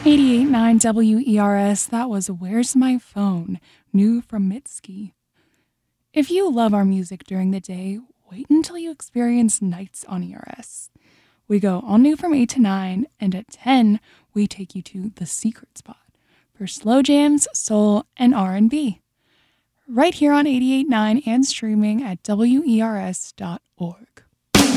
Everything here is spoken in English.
88.9 WERS, that was Where's My Phone, new from Mitski. If you love our music during the day, wait until you experience nights on ERS. We go all new from 8 to 9, and at 10, we take you to The Secret Spot for slow jams, soul, and R&B. Right here on 88.9 and streaming at WERS.org.